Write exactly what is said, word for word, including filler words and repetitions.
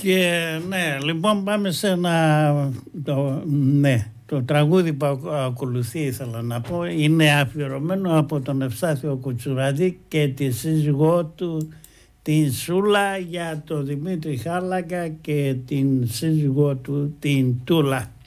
Και ναι, λοιπόν πάμε σε ένα, το, ναι, το τραγούδι που ακολουθεί ήθελα να πω, είναι αφιερωμένο από τον Ευστάθιο Κουτσουραδί και τη σύζυγό του την Σούλα, για τον Δημήτρη Χάλακα και την σύζυγό του την Τούλα.